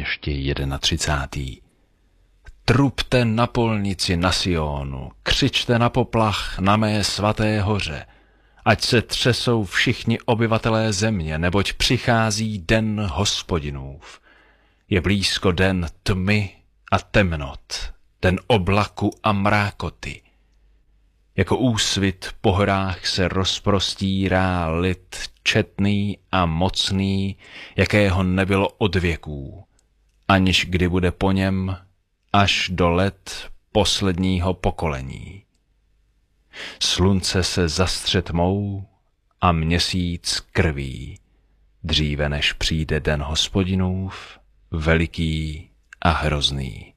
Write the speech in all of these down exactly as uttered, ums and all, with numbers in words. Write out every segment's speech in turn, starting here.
ještě třicátý Trubte na polnici na Sionu, křičte na poplach na mé svaté hoře, ať se třesou všichni obyvatelé země, neboť přichází den Hospodinův. Je blízko den tmy a temnot, den oblaku a mrákoty. Jako úsvit po horách se rozprostírá lid četný a mocný, jakého nebylo od věků, aniž kdy bude po něm až do let posledního pokolení. Slunce se zastře tmou a měsíc krví, dříve než přijde den Hospodinův, veliký a hrozný.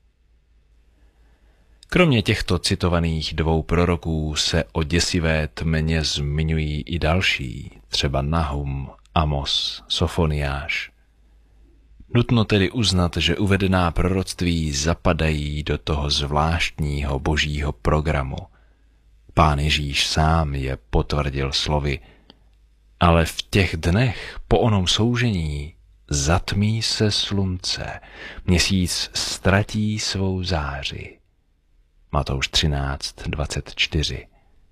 Kromě těchto citovaných dvou proroků se o děsivé tmě zmiňují i další, třeba Nahum, Amos, Sofoniáš. Nutno tedy uznat, že uvedená proroctví zapadají do toho zvláštního božího programu. Pán Ježíš sám je potvrdil slovy: ale v těch dnech po onom soužení zatmí se slunce, měsíc ztratí svou záři. Matouš třináct dvacet čtyři.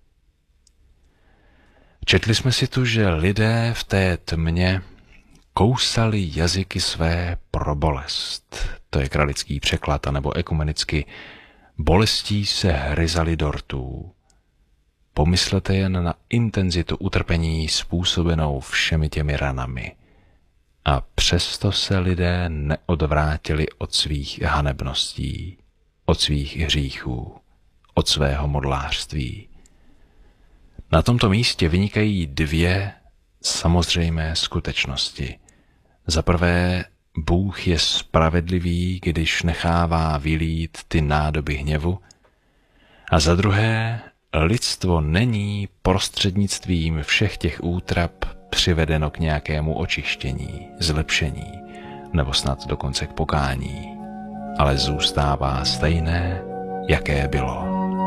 Četli jsme si tu, že lidé v té tmě kousali jazyky své pro bolest. To je kralický překlad, anebo ekumenicky bolestí se hryzali do rtů. Pomyslete jen na intenzitu utrpení způsobenou všemi těmi ranami. A přesto se lidé neodvrátili od svých hanebností, od svých hříchů, od svého modlářství. Na tomto místě vynikají dvě samozřejmé skutečnosti. Za prvé, Bůh je spravedlivý, když nechává vylít ty nádoby hněvu, a za druhé, lidstvo není prostřednictvím všech těch útrap přivedeno k nějakému očištění, zlepšení, nebo snad dokonce k pokání, ale zůstává stejné, jaké bylo.